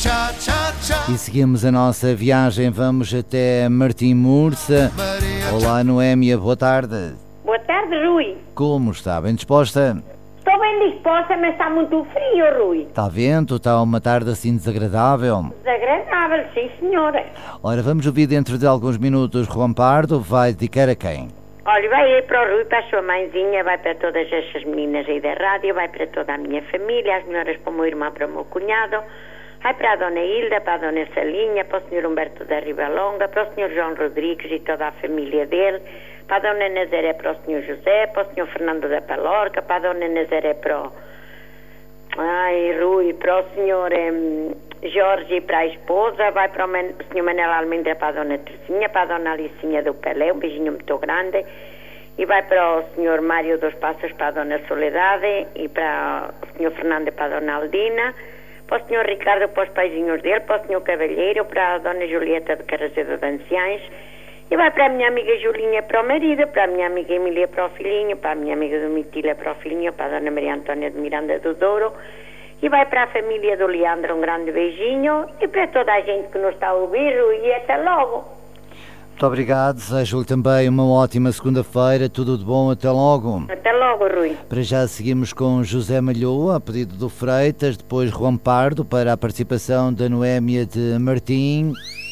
E seguimos a nossa viagem, vamos até Martim Mursa. Olá Noémia, boa tarde. Boa tarde, Rui. Como está? Bem disposta? Estou bem disposta, mas está muito frio, Rui. Está vento? Está uma tarde assim desagradável? Desagradável, sim, senhora. Ora, vamos ouvir dentro de alguns minutos Juan Pardo. Vai dedicar a quem? Olha, vai aí para o Rui, para a sua mãezinha, vai para todas essas meninas aí da rádio, vai para toda a minha família, as melhoras para o meu irmão, para o meu cunhado, vai para a dona Hilda, para a dona Salinha, para o senhor Humberto da Ribalonga, para o senhor João Rodrigues e toda a família dele, para a dona Nazaré, para o senhor José, para o senhor Fernando da Palorca, para a dona Nazaré, para o... Rui, para o senhor Jorge e para a esposa, vai para o senhor Manel Almendra, para a dona Teresinha, para a dona Alicinha do Pelé, um beijinho muito grande, e vai para o senhor Mário dos Passos, para a dona Soledade, e para o senhor Fernando, para a dona Aldina, para o senhor Ricardo, para os paizinhos dele, para o senhor Cavalheiro, para a dona Julieta de Carrazedo de Anciães, e vai para a minha amiga Julinha, para o marido, para a minha amiga Emília, para o filhinho, para a minha amiga Domitila, para o filhinho, para a dona Maria Antônia de Miranda do Douro, e vai para a família do Leandro, um grande beijinho, e para toda a gente que nos está a ouvir, e até logo. Muito obrigado, desejo-lhe também uma ótima segunda-feira, tudo de bom, até logo. Até logo, Rui. Para já seguimos com José Malhoa, a pedido do Freitas, depois Juan Pardo, para a participação da Noémia de Martim.